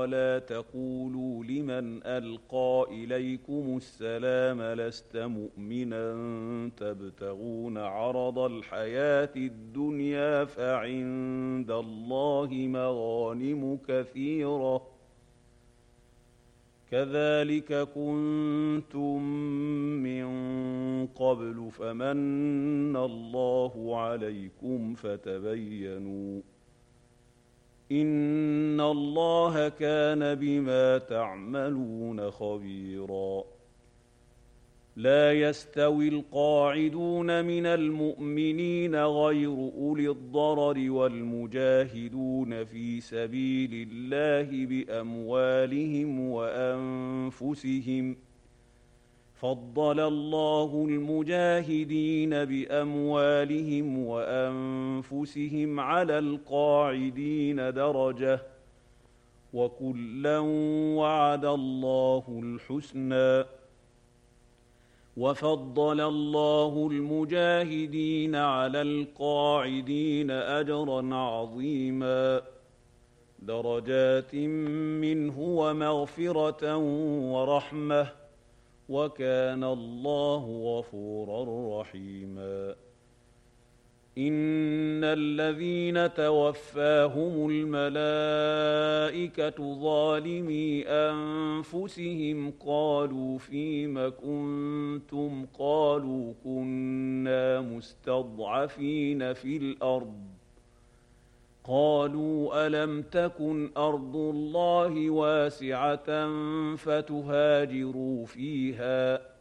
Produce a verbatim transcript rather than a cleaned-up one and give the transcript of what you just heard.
ولا تقولوا لمن ألقى إليكم السلام لست مؤمنا تبتغون عرض الحياة الدنيا فعند الله مغانم كثيرة كذلك كنتم من قبل فمن الله عليكم فتبينوا إن الله كان بما تعملون خبيرا لا يستوي القاعدون من المؤمنين غير أولي الضرر والمجاهدون في سبيل الله بأموالهم وأنفسهم فضل الله المجاهدين بأموالهم وأنفسهم على القاعدين درجة وكلا وعد الله الحسنى وفضل الله المجاهدين على القاعدين أجرا عظيما درجات منه ومغفرة ورحمة وكان الله غفورا رحيما إن الذين توفاهم الملائكة ظالمي أنفسهم قالوا فيم كنتم قالوا كنا مستضعفين في الأرض قالوا ألم تكن أرض الله واسعة فتهاجروا فيها